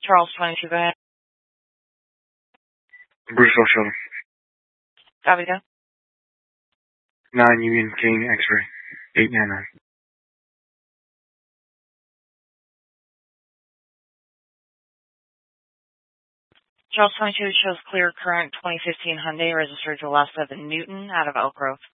Charles 22, go ahead. Bruce O'Shea. Copy that. 9 Union King X-ray. 899. Charles 22 shows clear current 2015 Hyundai registered to last 7 Newton out of Elk Grove.